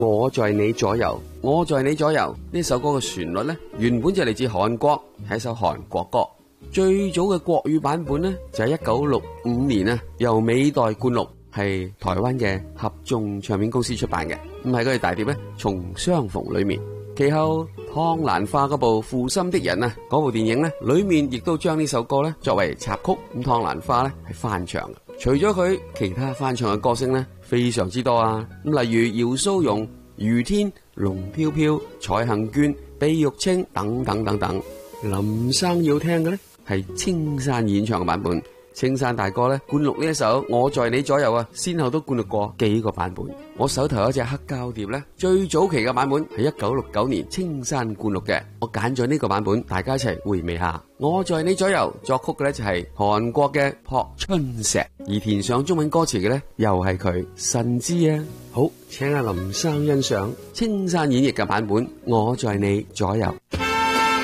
我在你左右，我在你左右呢首歌嘅旋律呢，原本就嚟自韓國，係一首韓國歌。最早嘅國語版本呢，就係1965年啊，由美代灌錄，係台灣嘅合眾唱片公司出版嘅。咁喺佢哋大碟呢，從相逢裏面。其後湯蘭花嗰部《負心的人》啊，嗰部電影呢，裏面亦都將呢首歌呢作為插曲。咁湯蘭花呢係翻唱嘅，除咗佢，其他翻唱嘅歌星呢非常之多啊。咁例如姚蘇蓉、余天、龍飄飄、蔡幸娟、畢玉清等等等等。林生要聽嘅呢係青山演唱嘅版本。青山大哥咧灌錄呢一首《我在你左右》啊，先後都灌錄過幾個版本。我手頭有一隻黑膠碟咧，最早期嘅版本係1969年青山灌錄嘅。我揀咗呢個版本，大家一齊回味下。我在你左右作曲嘅咧就係韓國嘅朴春石，而填上中文歌詞嘅咧又係佢神之啊。好，請阿林生欣賞青山演繹嘅版本《我在你左右》。